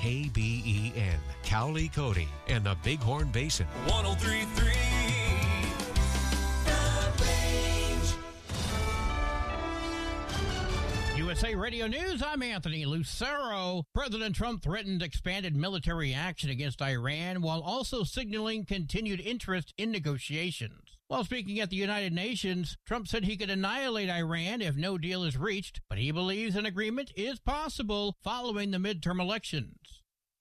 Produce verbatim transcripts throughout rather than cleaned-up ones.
K B E N, Cowley, Cody, and the Bighorn Basin. one oh three point three U S A Radio News, I'm Anthony Lucero. President Trump threatened expanded military action against Iran while also signaling continued interest in negotiations. While speaking at the United Nations, Trump said he could annihilate Iran if no deal is reached, but he believes an agreement is possible following the midterm elections.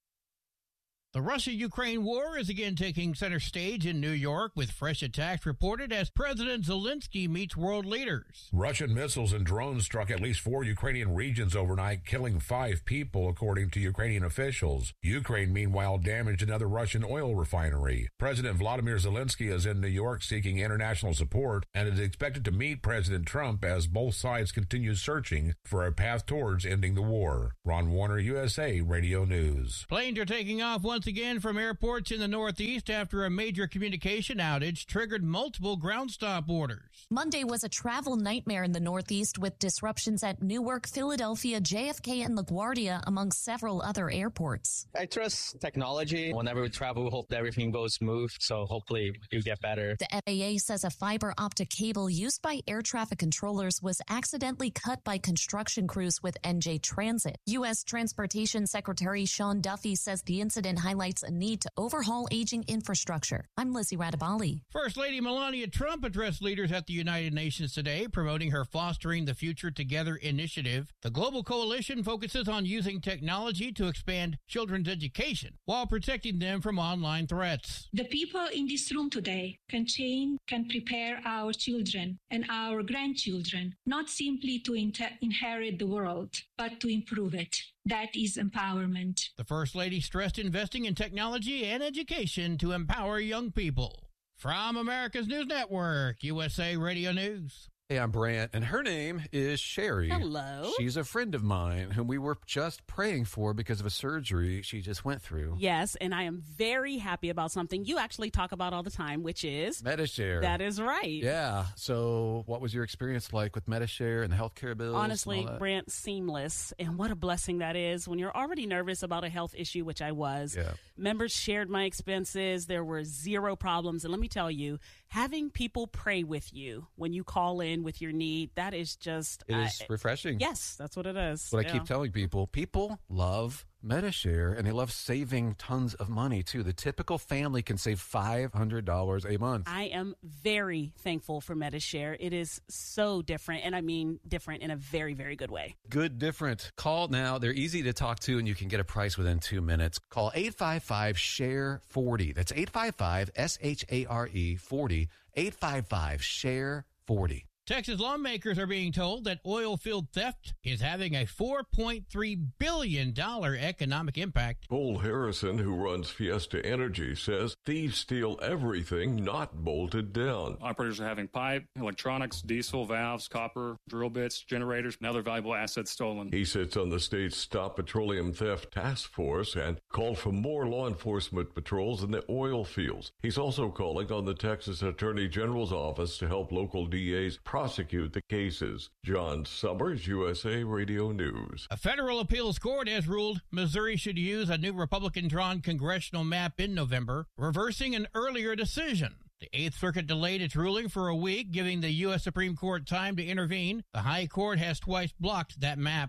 The Russia-Ukraine war is again taking center stage in New York, with fresh attacks reported as President Zelensky meets world leaders. Russian missiles and drones struck at least four Ukrainian regions overnight, killing five people, according to Ukrainian officials. Ukraine, meanwhile, damaged another Russian oil refinery. President Vladimir Zelensky is in New York seeking international support and is expected to meet President Trump as both sides continue searching for a path towards ending the war. Ron Warner, U S A Radio News. Planes are taking off once again from airports in the Northeast after a major communication outage triggered multiple ground stop orders. Monday was a travel nightmare in the Northeast with disruptions at Newark, Philadelphia, J F K, and LaGuardia, among several other airports. I trust technology. Whenever we travel, we hope that everything goes smooth, so hopefully it'll get better. The F A A says a fiber optic cable used by air traffic controllers was accidentally cut by construction crews with N J Transit. U S Transportation Secretary Sean Duffy says the incident highlights a need to overhaul aging infrastructure. I'm Lizzie Radabali. First Lady Melania Trump addressed leaders at the United Nations today, promoting her Fostering the Future Together initiative. The global coalition focuses on using technology to expand children's education while protecting them from online threats. The people in this room today can change, can prepare our children and our grandchildren, not simply to inter- inherit the world, but to improve it. That is empowerment. The First Lady stressed investing in technology and education to empower young people. From America's News Network, U S A Radio News. Hey, I'm Brant, and her name is Sherry. Hello. She's a friend of mine whom we were just praying for because of a surgery she just went through. Yes, and I am very happy about something you actually talk about all the time, which is Medi-Share. That is right. Yeah. So what was your experience like with Medi-Share and the healthcare bills? Honestly, Brant, seamless. And what a blessing that is when you're already nervous about a health issue, which I was. Yeah. Members shared my expenses. There were zero problems. And let me tell you, having people pray with you when you call in with your need, that is just... It is uh, refreshing. Yes, that's what it is. What yeah. I keep telling people, people love Medi-Share, and they love saving tons of money, too. The typical family can save five hundred dollars a month. I am very thankful for Medi-Share. It is so different, and I mean different in a very, very good way. Good different. Call now. They're easy to talk to, and you can get a price within two minutes. Call eight five five, S H A R E, forty. That's eight five five, S H A R E, forty. eight five five, S H A R E, forty. Texas lawmakers are being told that oil field theft is having a four point three billion dollars economic impact. Cole Harrison, who runs Fiesta Energy, says thieves steal everything not bolted down. Operators are having pipe, electronics, diesel, valves, copper, drill bits, generators, and other valuable assets stolen. He sits on the state's Stop Petroleum Theft Task Force and called for more law enforcement patrols in the oil fields. He's also calling on the Texas Attorney General's office to help local D As prosecute the cases. John Summers, U S A Radio News. A federal appeals court has ruled Missouri should use a new Republican-drawn congressional map in November, reversing an earlier decision. The Eighth Circuit delayed its ruling for a week, giving the U S Supreme Court time to intervene. The High Court has twice blocked that map.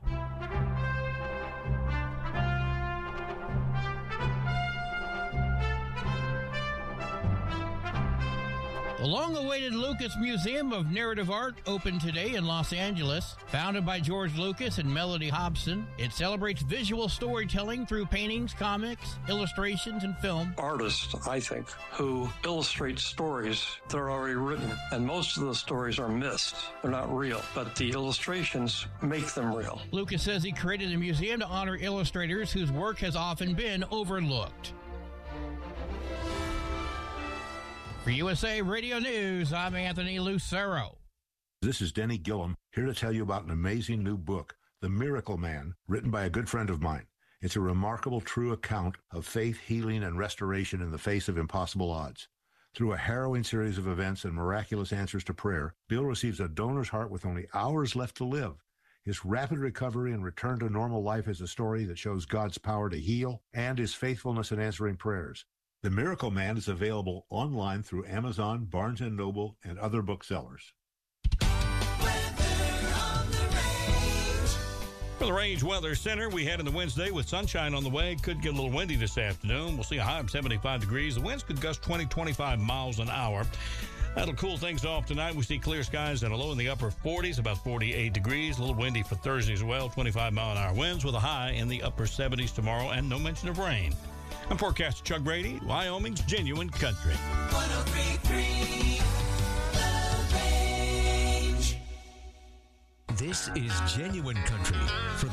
The long-awaited Lucas Museum of Narrative Art opened today in Los Angeles. Founded by George Lucas and Melody Hobson, it celebrates visual storytelling through paintings, comics, illustrations, and film. Artists, I think, who illustrate stories that are already written, and most of the stories are missed. They're not real, but the illustrations make them real. Lucas says he created a museum to honor illustrators whose work has often been overlooked. For U S A Radio News, I'm Anthony Lucero. This is Denny Gillum, here to tell you about an amazing new book, The Miracle Man, written by a good friend of mine. It's a remarkable, true account of faith, healing, and restoration in the face of impossible odds. Through a harrowing series of events and miraculous answers to prayer, Bill receives a donor's heart with only hours left to live. His rapid recovery and return to normal life is a story that shows God's power to heal and his faithfulness in answering prayers. The Miracle Man is available online through Amazon, Barnes and Noble, and other booksellers. For the Range Weather Center, we head into Wednesday with sunshine on the way. Could get a little windy this afternoon. We'll see a high of seventy-five degrees. The winds could gust twenty, twenty-five miles an hour. That'll cool things off tonight. We see clear skies and a low in the upper forties, about forty-eight degrees. A little windy for Thursday as well, twenty-five mile an hour winds with a high in the upper seventies tomorrow and no mention of rain. I'm forecaster Chuck Brady, Wyoming's Genuine Country. one oh three point three The Range. This is Genuine Country for the